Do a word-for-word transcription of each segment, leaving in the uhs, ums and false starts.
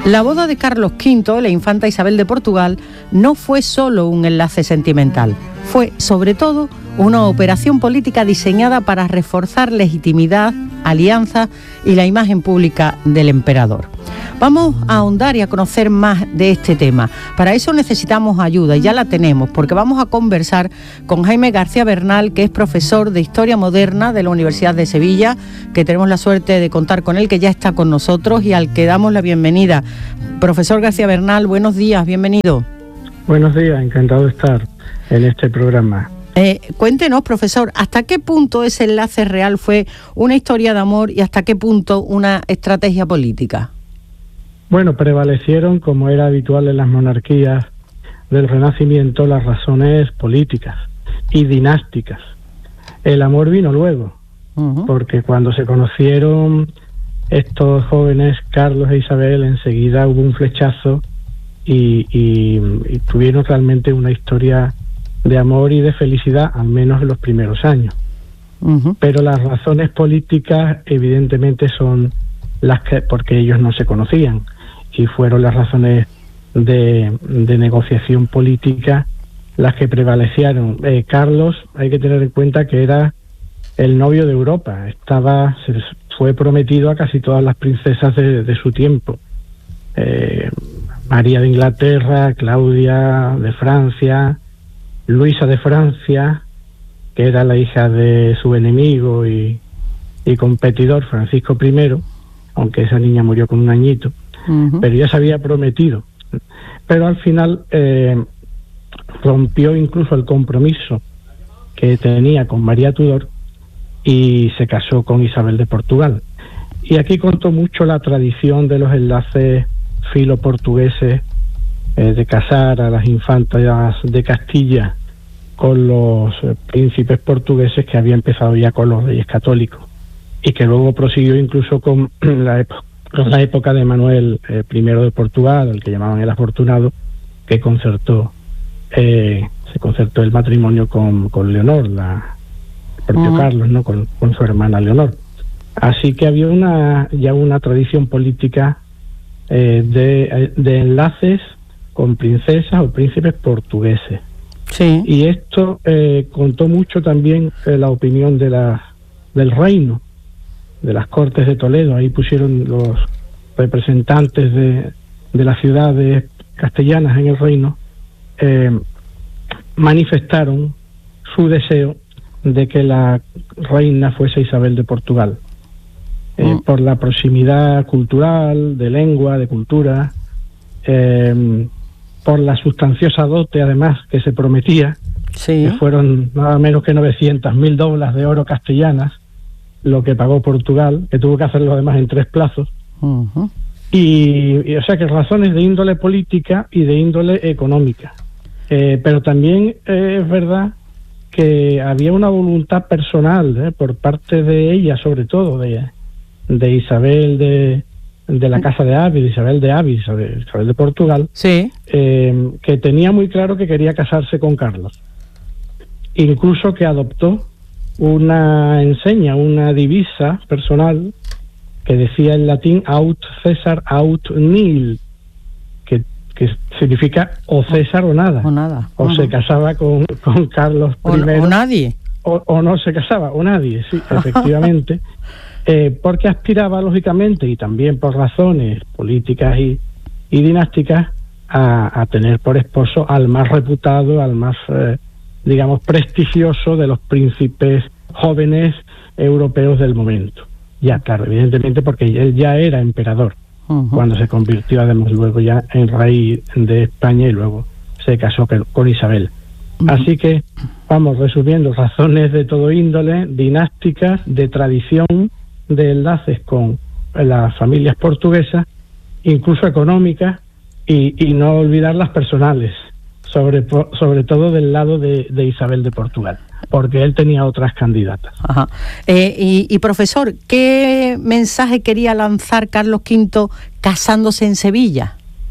La boda de Carlos quinto, la infanta Isabel de Portugal, no fue solo un enlace sentimental, fue sobre todo una operación política diseñada para reforzar legitimidad, alianza y la imagen pública del emperador. Vamos a ahondar y a conocer más de este tema. Para eso necesitamos ayuda y ya la tenemos, porque vamos a conversar con Jaime García Bernal, que es profesor de Historia Moderna de la Universidad de Sevilla, que tenemos la suerte de contar con él, que ya está con nosotros y al que damos la bienvenida. Profesor García Bernal, buenos días, bienvenido. Buenos días, encantado de estar en este programa. Eh, cuéntenos, profesor, ¿hasta qué punto ese enlace real fue una historia de amor y hasta qué punto una estrategia política? Bueno, prevalecieron, como era habitual en las monarquías del Renacimiento, las razones políticas y dinásticas. El amor vino luego, uh-huh. porque cuando se conocieron estos jóvenes, Carlos e Isabel, enseguida hubo un flechazo y, y, y tuvieron realmente una historia de amor y de felicidad, al menos en los primeros años. Uh-huh. Pero las razones políticas evidentemente son las que, porque ellos no se conocían, y fueron las razones de, de negociación política las que prevalecieron. Eh, Carlos, hay que tener en cuenta que era el novio de Europa, estaba se fue prometido a casi todas las princesas de, de su tiempo. Eh, María de Inglaterra, Claudia de Francia, Luisa de Francia, que era la hija de su enemigo y, y competidor Francisco primero, aunque esa niña murió con un añito. Uh-huh. Pero ya se había prometido. Pero al final eh, rompió incluso el compromiso que tenía con María Tudor y se casó con Isabel de Portugal. Y aquí contó mucho la tradición de los enlaces filo-portugueses, eh, de casar a las infantas de Castilla con los eh, príncipes portugueses, que había empezado ya con los reyes católicos y que luego prosiguió incluso con la época en la época de Manuel eh, primero de Portugal, el que llamaban el Afortunado, que concertó eh, se concertó el matrimonio con, con Leonor, la el propio uh-huh. Carlos, no con, con su hermana Leonor. Así que había una ya una tradición política eh, de, de enlaces con princesas o príncipes portugueses. Sí. Y esto eh, contó mucho también eh, la opinión de la del reino, de las Cortes de Toledo. Ahí pusieron los representantes de, de las ciudades castellanas en el reino, eh, manifestaron su deseo de que la reina fuese Isabel de Portugal, eh, mm. por la proximidad cultural, de lengua, de cultura, eh, por la sustanciosa dote además que se prometía, sí. que fueron nada menos que novecientas mil doblas de oro castellanas, lo que pagó Portugal, que tuvo que hacerlo además en tres plazos. Uh-huh. y, y o sea que razones de índole política y de índole económica. Eh, pero también eh, es verdad que había una voluntad personal eh, por parte de ella, sobre todo de, de Isabel de, de la Casa de Abi, de Isabel de Abi, Isabel, Isabel de Portugal, sí. eh, que tenía muy claro que quería casarse con Carlos. Incluso que adoptó una enseña, una divisa personal que decía en latín aut César aut nihil, que, que significa o César o nada. O nada. O uh-huh. se casaba con, con Carlos primero. O, o nadie. O, o no se casaba, o nadie, sí, efectivamente. eh, porque aspiraba, lógicamente, y también por razones políticas y, y dinásticas, a, a tener por esposo al más reputado, al más... Eh, digamos, prestigioso de los príncipes jóvenes europeos del momento. Ya, claro, evidentemente porque él ya era emperador, uh-huh. cuando se convirtió además luego ya en rey de España y luego se casó con Isabel. Uh-huh. Así que, vamos, resumiendo, razones de todo índole, dinásticas, de tradición, de enlaces con las familias portuguesas, incluso económicas, y, y no olvidar las personales. Sobre, sobre todo del lado de, de Isabel de Portugal, porque él tenía otras candidatas. Ajá. Eh, y, y profesor, ¿qué mensaje quería lanzar Carlos quinto casándose en Sevilla?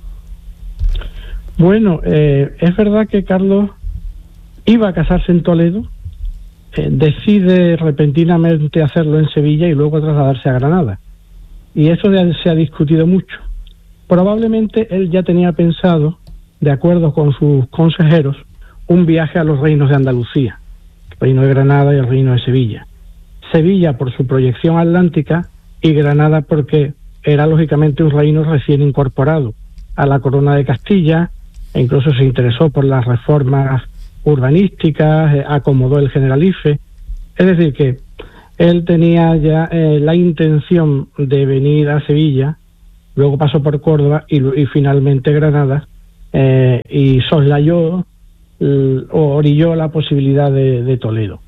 Bueno, eh, es verdad que Carlos iba a casarse en Toledo, eh, decide repentinamente hacerlo en Sevilla y luego trasladarse a Granada. Y eso se ha discutido mucho. probablemente él ya tenía pensado, de acuerdo con sus consejeros, un viaje a los reinos de Andalucía, el reino de Granada y el reino de Sevilla. Sevilla por su proyección atlántica y Granada porque era lógicamente un reino recién incorporado a la corona de Castilla, e incluso se interesó por las reformas urbanísticas, eh, acomodó el Generalife. Es decir, que él tenía ya eh, la intención de venir a Sevilla, luego pasó por Córdoba y, y finalmente Granada, eh, y soslayó l, o orilló la posibilidad de, de Toledo.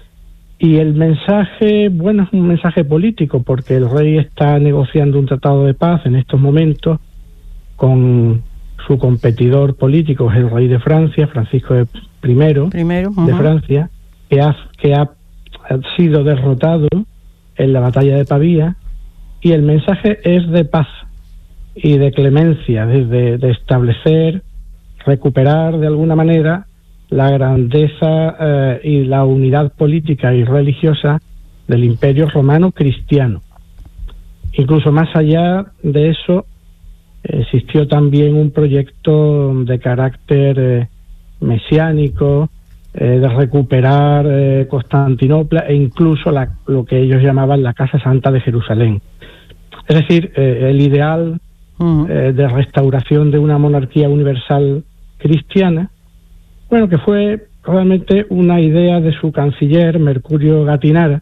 Y el mensaje, bueno, es un mensaje político, porque el rey está negociando un tratado de paz en estos momentos con su competidor político, es el rey de Francia, Francisco I, Primero, uh-huh. de Francia, que ha, que ha sido derrotado en la batalla de Pavía, y el mensaje es de paz y de clemencia, de, de establecer, recuperar de alguna manera la grandeza eh, y la unidad política y religiosa del Imperio Romano Cristiano. Incluso más allá de eso, existió también un proyecto de carácter eh, mesiánico, eh, de recuperar eh, Constantinopla e incluso la, lo que ellos llamaban la Casa Santa de Jerusalén. Es decir, eh, el ideal uh-huh. eh, de restauración de una monarquía universal cristiana, bueno, que fue realmente una idea de su canciller, Mercurio Gatinara,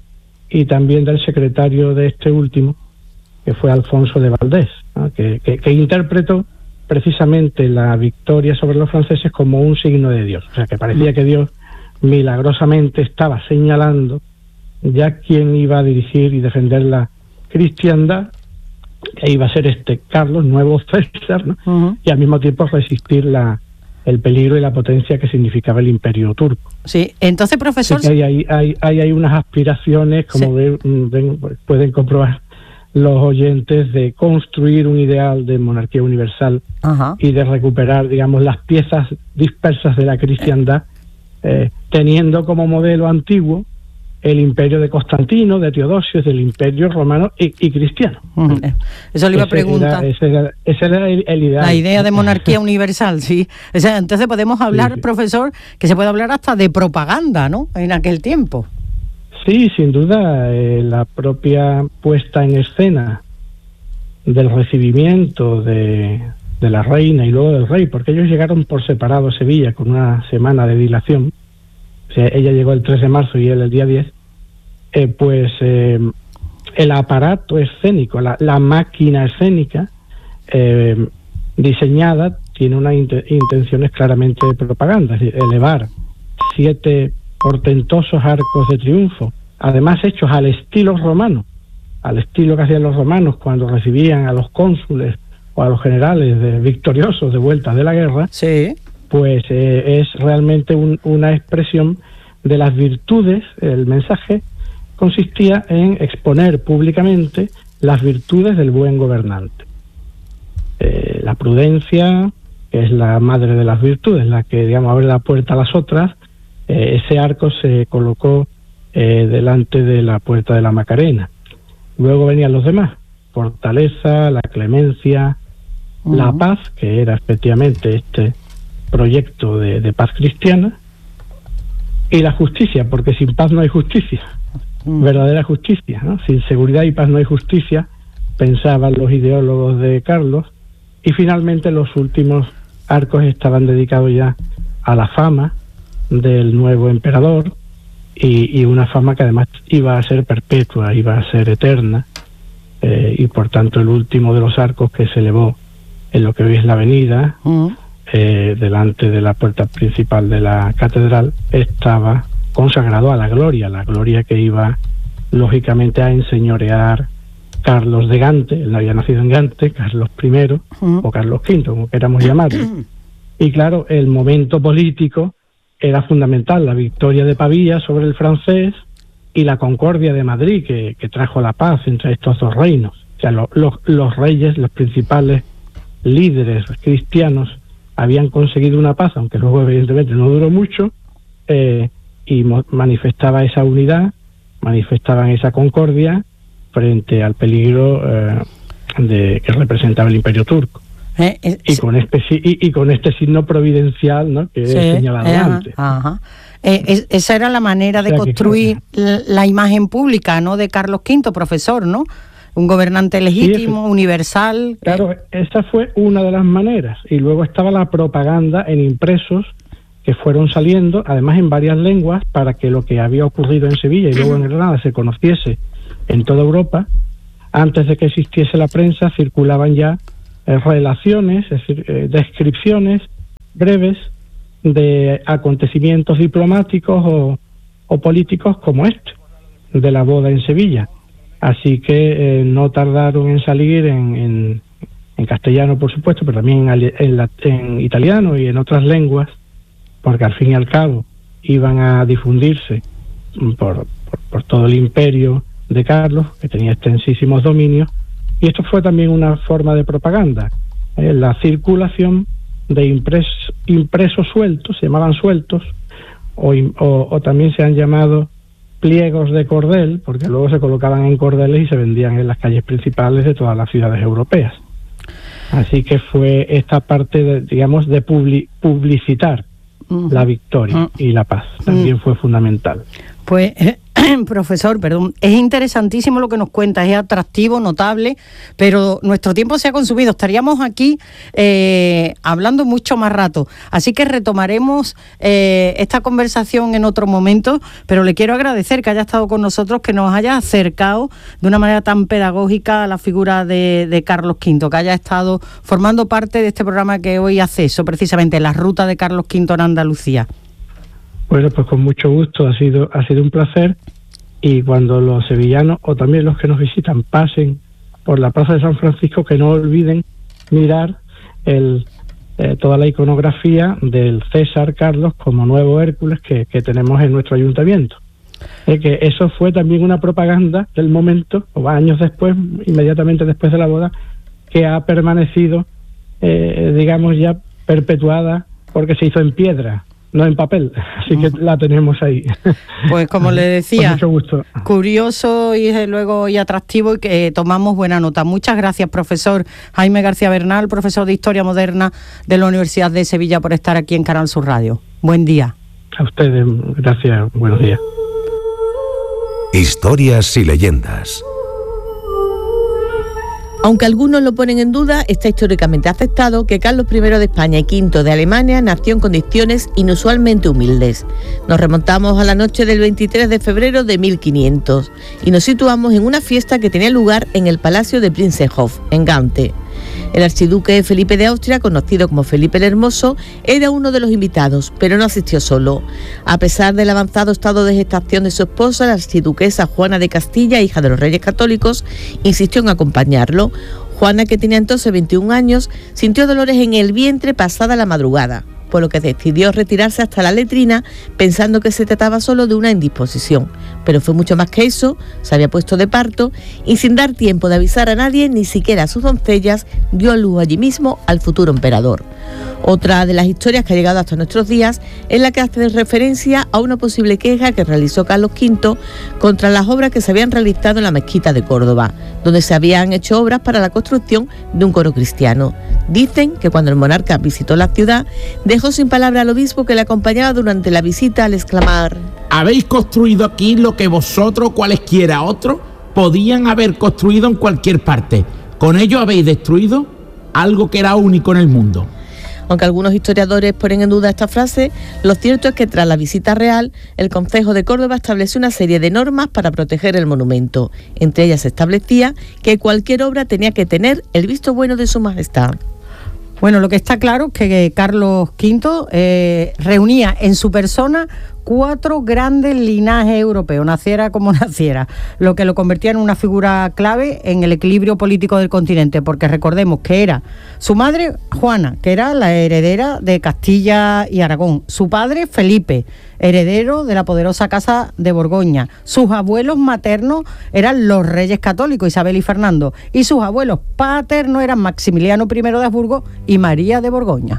y también del secretario de este último, que fue Alfonso de Valdés, ¿no? que, que, que interpretó precisamente la victoria sobre los franceses como un signo de Dios. O sea, que parecía que Dios milagrosamente estaba señalando ya quién iba a dirigir y defender la cristiandad, que iba a ser este Carlos, nuevo César, ¿no? Uh-huh. Y al mismo tiempo resistir la el peligro y la potencia que significaba el Imperio turco. Sí, entonces, profesor... Sí, hay, hay, hay, hay, hay unas aspiraciones, como sí. ven, ven, pueden comprobar los oyentes, de construir un ideal de monarquía universal uh-huh. y de recuperar, digamos, las piezas dispersas de la cristiandad, eh, teniendo como modelo antiguo el imperio de Constantino, de Teodosio, del imperio romano y, y cristiano. Uh-huh. Eso le iba a preguntar. Ese era, ese era el, el ideal. La idea de monarquía universal, sí. O sea, entonces podemos hablar, sí, profesor, que se puede hablar hasta de propaganda, ¿no?, en aquel tiempo. Sí, sin duda, eh, la propia puesta en escena del recibimiento de, de la reina y luego del rey, porque ellos llegaron por separado a Sevilla con una semana de dilación. O sea, ella llegó el tres de marzo y él el día diez, eh, pues eh, el aparato escénico, la, la máquina escénica eh, diseñada tiene unas int- intenciones claramente de propaganda, es decir, elevar siete portentosos arcos de triunfo, además hechos al estilo romano, al estilo que hacían los romanos cuando recibían a los cónsules o a los generales de, victoriosos de vuelta de la guerra. Sí. Pues eh, es realmente un, una expresión de las virtudes. El mensaje consistía en exponer públicamente las virtudes del buen gobernante. Eh, la prudencia, que es la madre de las virtudes, la que, digamos, abre la puerta a las otras. Eh, ese arco se colocó eh, delante de la puerta de la Macarena. Luego venían los demás: fortaleza, la clemencia, uh-huh. la paz, que era efectivamente este proyecto de, de paz cristiana, y la justicia, porque sin paz no hay justicia, mm. verdadera justicia, ¿no? Sin seguridad y paz no hay justicia, pensaban los ideólogos de Carlos. Y finalmente los últimos arcos estaban dedicados ya a la fama del nuevo emperador, y, y una fama que además iba a ser perpetua, iba a ser eterna, eh, y por tanto el último de los arcos, que se elevó en lo que hoy es la avenida, mm. Eh, delante de la puerta principal de la catedral, estaba consagrado a la gloria, la gloria que iba lógicamente a enseñorear Carlos de Gante. Él no había nacido en Gante, Carlos primero uh-huh. o Carlos quinto, como queramos llamarlo. Y claro, el momento político era fundamental: la victoria de Pavía sobre el francés y la concordia de Madrid, que, que trajo la paz entre estos dos reinos. O sea, lo, lo, los reyes, los principales líderes cristianos, habían conseguido una paz, aunque luego evidentemente no duró mucho, eh, y mo- manifestaba esa unidad, manifestaban esa concordia frente al peligro eh, de que representaba el Imperio Turco. Eh, eh, y, con este, y, y con este signo providencial, ¿no?, que sí, he señalado eh, antes. Ajá. Eh, es, esa era la manera de o sea, construir que, la, la imagen pública, ¿no?, de Carlos quinto, profesor, ¿no? Un gobernante legítimo, sí, universal. Claro, eh. esa fue una de las maneras. Y luego estaba la propaganda en impresos que fueron saliendo, además en varias lenguas, para que lo que había ocurrido en Sevilla y luego en Granada se conociese en toda Europa. Antes de que existiese la prensa, circulaban ya eh, relaciones, es decir, eh, descripciones breves de acontecimientos diplomáticos o, o políticos como este, de la boda en Sevilla. Así que eh, no tardaron en salir en, en, en castellano, por supuesto, pero también en, en, la, en italiano y en otras lenguas, porque al fin y al cabo iban a difundirse por, por, por todo el imperio de Carlos, que tenía extensísimos dominios, y esto fue también una forma de propaganda, eh, la circulación de impres, impresos sueltos, se llamaban sueltos, o, o, o también se han llamado pliegos de cordel, porque luego se colocaban en cordeles y se vendían en las calles principales de todas las ciudades europeas. Así que fue esta parte, de, digamos, de publi, publicitar uh-huh. la victoria uh-huh. y la paz. También uh-huh. fue fundamental. Pues, eh, profesor, perdón, es interesantísimo lo que nos cuenta, es atractivo, notable, pero nuestro tiempo se ha consumido. Estaríamos aquí eh, hablando mucho más rato, así que retomaremos eh, esta conversación en otro momento, pero le quiero agradecer que haya estado con nosotros, que nos haya acercado de una manera tan pedagógica a la figura de, de Carlos quinto, que haya estado formando parte de este programa que hoy hace eso, precisamente la ruta de Carlos quinto en Andalucía. Bueno, pues con mucho gusto, ha sido ha sido un placer, y cuando los sevillanos o también los que nos visitan pasen por la Plaza de San Francisco, que no olviden mirar el eh, toda la iconografía del César Carlos como nuevo Hércules que, que tenemos en nuestro ayuntamiento. Eh, que eso fue también una propaganda del momento, o años después, inmediatamente después de la boda, que ha permanecido, eh, digamos, ya perpetuada, porque se hizo en piedra, no en papel, así que la tenemos ahí. Pues como le decía, con mucho gusto. Curioso y desde luego y atractivo, y que tomamos buena nota. Muchas gracias, profesor Jaime García Bernal, profesor de Historia Moderna de la Universidad de Sevilla, por estar aquí en Canal Sur Radio. Buen día. A ustedes, gracias, buenos días. Historias y leyendas. Aunque algunos lo ponen en duda, está históricamente aceptado que Carlos primero de España y quinto de Alemania nació en condiciones inusualmente humildes. Nos remontamos a la noche del veintitrés de febrero de mil quinientos y nos situamos en una fiesta que tenía lugar en el Palacio de Prinzenhof, en Gante. El archiduque Felipe de Austria, conocido como Felipe el Hermoso, era uno de los invitados, pero no asistió solo. A pesar del avanzado estado de gestación de su esposa, la archiduquesa Juana de Castilla, hija de los Reyes Católicos, insistió en acompañarlo. Juana, que tenía entonces veintiún años, sintió dolores en el vientre pasada la madrugada, por lo que decidió retirarse hasta la letrina, pensando que se trataba solo de una indisposición. Pero fue mucho más que eso, se había puesto de parto y sin dar tiempo de avisar a nadie, ni siquiera a sus doncellas, dio a luz allí mismo al futuro emperador. Otra de las historias que ha llegado hasta nuestros días es la que hace referencia a una posible queja que realizó Carlos quinto contra las obras que se habían realizado en la mezquita de Córdoba, donde se habían hecho obras para la construcción de un coro cristiano. Dicen que cuando el monarca visitó la ciudad, dejó sin palabra al obispo que le acompañaba durante la visita al exclamar: «Habéis construido aquí lo que vosotros, cualesquiera otros, podían haber construido en cualquier parte. Con ello habéis destruido algo que era único en el mundo». Aunque algunos historiadores ponen en duda esta frase, lo cierto es que tras la visita real, el Concejo de Córdoba estableció una serie de normas para proteger el monumento. Entre ellas se establecía que cualquier obra tenía que tener el visto bueno de su majestad. Bueno, lo que está claro es que Carlos quinto eh, reunía en su persona cuatro grandes linajes europeos, naciera como naciera, lo que lo convertía en una figura clave en el equilibrio político del continente, porque recordemos que era su madre, Juana, que era la heredera de Castilla y Aragón, su padre, Felipe, heredero de la poderosa casa de Borgoña, sus abuelos maternos eran los reyes católicos, Isabel y Fernando, y sus abuelos paternos eran Maximiliano primero de Habsburgo y María de Borgoña.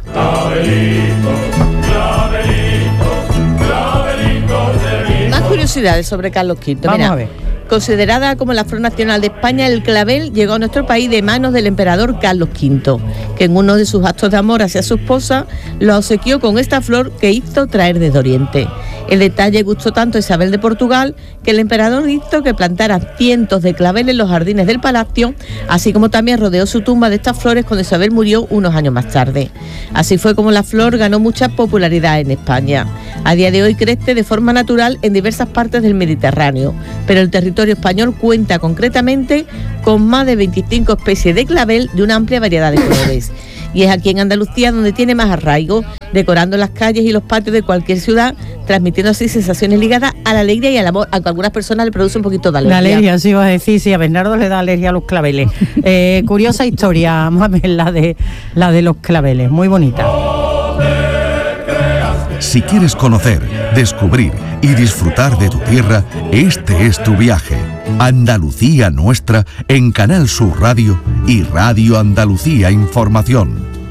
Más curiosidades sobre Carlos quinto. Vamos Mira, a ver. Considerada como la flor nacional de España, el clavel llegó a nuestro país de manos del emperador Carlos quinto, que en uno de sus actos de amor hacia su esposa lo obsequió con esta flor que hizo traer desde Oriente. El detalle gustó tanto a Isabel de Portugal que el emperador hizo que plantara cientos de claveles en los jardines del palacio, así como también rodeó su tumba de estas flores cuando Isabel murió unos años más tarde. Así fue como la flor ganó mucha popularidad en España. A día de hoy crece de forma natural en diversas partes del Mediterráneo, pero el territorio español cuenta concretamente con más de veinticinco especies de clavel de una amplia variedad de colores. Y es aquí en Andalucía donde tiene más arraigo, decorando las calles y los patios de cualquier ciudad, transmitiendo así sensaciones ligadas a la alegría y al amor, aunque a algunas personas le produce un poquito de alergia. La alergia, sí, vas a decir, sí, a Bernardo le da alergia a los claveles. Eh, curiosa historia, vamos a ver la de, la de los claveles, muy bonita. Si quieres conocer, descubrir y disfrutar de tu tierra, este es tu viaje. Andalucía Nuestra en Canal Sur Radio y Radio Andalucía Información.